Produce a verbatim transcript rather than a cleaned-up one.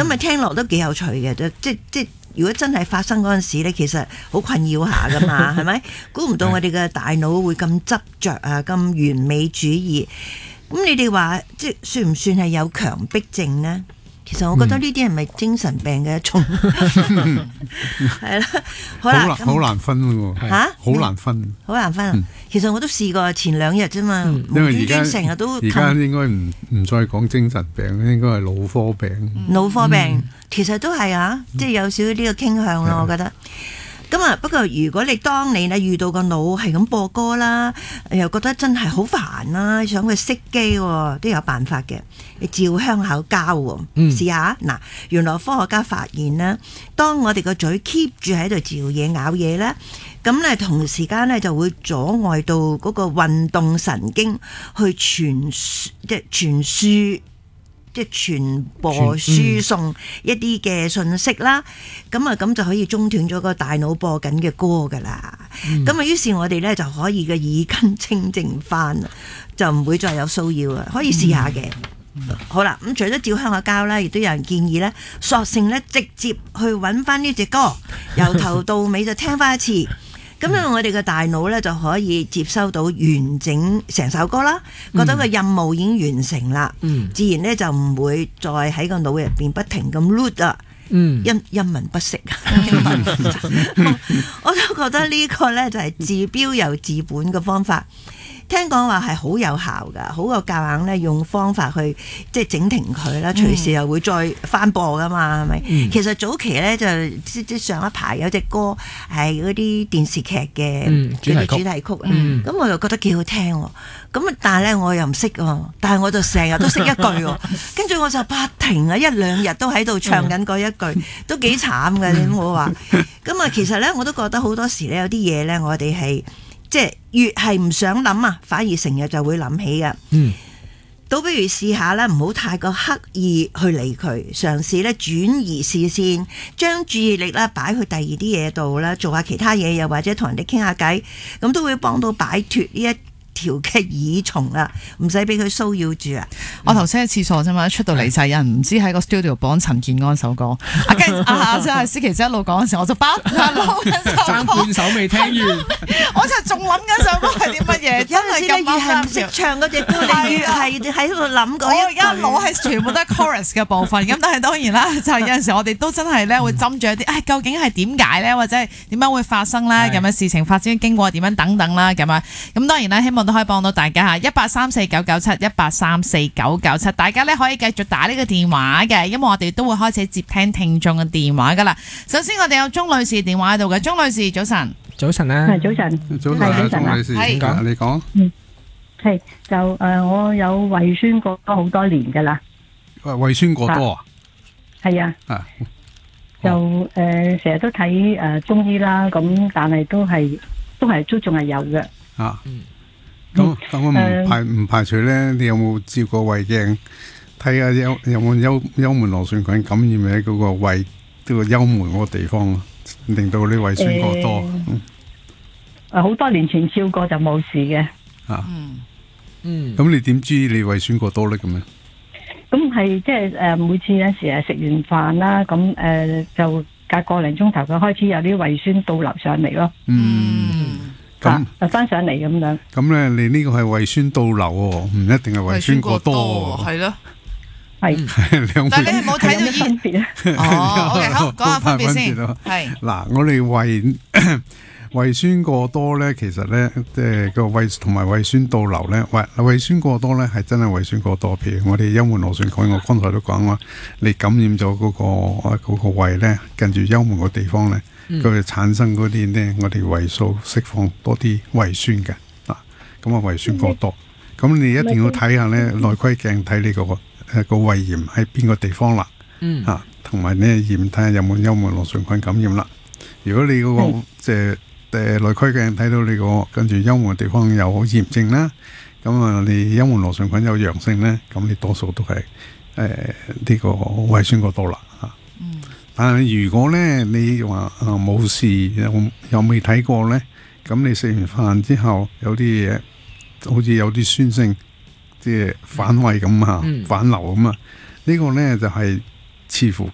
咁啊聽落都幾有趣嘅，即即如果真係發生嗰陣時咧，其實好困擾下噶嘛，係咪？估唔到我哋嘅大腦會咁執着啊，咁完美主義。咁你哋話即係算唔算係有強迫症呢？其實我覺得呢啲係咪精神病嘅一種？係啦，好啦， 好難分喎， 嚇， 好難分， 好難分啊！其實我都試過前兩日啫嘛， 因為而家成日都而家應該唔唔再講精神病，應該係腦科病。 腦科病其實都係啊，即係有少少呢個傾向咯，我覺得。咁啊，不過如果你當你咧遇到個腦係咁播歌啦，又覺得真係好煩啦，想佢熄機喎，都有辦法嘅。你照香口膠喎，試下嗱。原來科學家發現咧，當我哋個嘴 keep 住喺度嚼嘢咬嘢咧，咁咧同時間咧就會阻礙到嗰個運動神經去傳即係傳輸。即係傳播輸送一啲嘅信息啦，咁啊咁就可以中斷咗個大腦播緊嘅歌噶啦。咁啊、嗯，於是我哋咧就可以嘅耳根清淨翻，就唔會再有騷擾啊。可以試下嘅。嗯、好啦，咁除咗照香口膠啦，亦都有人建議咧，索性咧直接去揾翻呢隻歌，由頭到尾就聽翻一次。咁樣我哋嘅大腦咧就可以接收到完整成首歌啦，覺得個任務已經完成啦，嗯、自然咧就唔會再喺個腦入邊不停咁 load 啊，音音文不識。我都覺得呢個咧就係治標又治本嘅方法。聽講話係好有效噶，好過夾硬咧用方法去即係整停佢啦，隨時又會再翻播噶嘛，係咪？嗯、其實早期咧就即即上一排有隻歌係嗰啲電視劇嘅、嗯、主題曲，咁、嗯、我就覺得幾好聽喎。咁但係咧我又唔識喎，但係我就成日都識一句喎，跟住我就不停啊一兩日都喺度唱緊嗰一句，都幾慘嘅。你我話咁啊，其實咧我都覺得好多時咧有啲嘢咧，我哋係。即係越係唔想諗啊，反而成日就會諗起噶。嗯，倒不如試下啦，唔好太過刻意去理佢，嘗試咧轉移視線，將注意力啦擺去第二啲嘢度啦，做下其他嘢，又或者同人哋傾下偈，咁都會幫到擺脫呢一條嘅耳蟲啊，唔使俾佢騷擾住啊！ 我頭先喺廁所啫嘛，一出到嚟就有人唔知喺個 studio 播陳健安首歌。啊，跟住啊，即係思琪姐一路講嘅時候，我就不斷撈緊首歌， 爭半首未聽完， 我就仲諗緊首歌係啲乜嘢，真係咁越係唔識唱嗰隻歌，你越係喺度諗嗰一句。 我而家攞係全部都係 chorus 嘅部分，咁但係當然啦，就係有陣時我哋都真係咧會斟住一啲，誒究竟係點解咧，或者係點樣會發生咧，咁樣事情發展經過點樣等等啦，咁啊，咁當然啦，希望都可以幫到大家嚇，一八三四九九七一八三四九九七，大家咧可以繼續打呢個電話嘅，因為我哋都會開始接聽聽眾嘅電話噶啦。首先我哋有鐘女士電話喺度嘅，鐘女士早晨。 早晨啊， 係早晨， 早晨啊，鐘女士， 係你講。 嗯，係就誒、呃，我有胃酸過多好多年噶啦。 喂，胃酸過多啊？係啊。 啊。 就誒，成日都睇誒中醫啦，咁但係都係都係都仲係有嘅。 啊。咁咁我唔排唔排除咧？你有冇照過胃鏡睇下有有冇幽幽門螺旋菌感染喺嗰個胃呢個幽門嗰個地方，令到你胃酸過多？ 誒，好多年前照過就冇事嘅。 啊，嗯，咁你點知你胃酸過多咧？咁樣？咁係即係誒，每次有時誒食完飯啦，咁誒就隔個零鐘頭佢開始有啲胃酸倒流上嚟咯。嗯。咁就翻上嚟咁樣。咁咧，你呢個係胃酸倒流喎，唔一定係胃酸過多。 係咯， 係。 但係你係冇睇到分別啊？哦，OK，好，講下分別先。係。 嗱，我哋胃胃酸過多咧，其實咧，即係個胃同埋胃酸倒流咧，胃胃酸過多咧係真係胃酸過多。譬如我哋幽門螺旋菌，我剛才都講啦，你感染咗嗰個嗰個胃咧，近住幽門個地方咧。佢哋產生嗰啲咧，我哋胃素釋放多啲胃酸嘅，啊，咁啊胃酸過多，咁你一定要睇下咧內窺鏡睇你個誒個胃炎喺邊個地方啦，嗯，啊，同埋咧驗睇下有冇幽門螺旋菌感染啦。如果你嗰個即係誒內窺鏡睇到你個跟住幽門嘅地方有炎症啦，咁啊你幽門螺旋菌有陽性咧，咁你多數都係誒呢個胃酸過多啦，啊。但係如果咧你話啊冇事又又未睇過咧，咁你食完飯之後有啲嘢好似有啲酸性，即係反胃咁啊，嗯、反流咁啊，呢個咧就係似乎